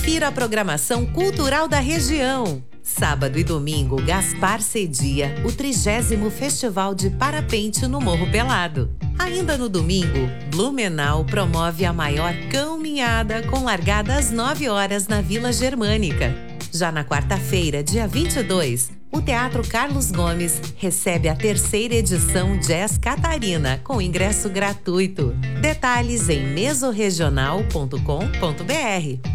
Confira a programação cultural da região. Sábado e domingo, Gaspar cedia o 30º Festival de Parapente no Morro Pelado. Ainda no domingo, Blumenau promove a maior caminhada com largada às 9 horas na Vila Germânica. Já na quarta-feira, dia 22, o Teatro Carlos Gomes recebe a 3ª edição Jazz Catarina, com ingresso gratuito. Detalhes em mesorregional.com.br.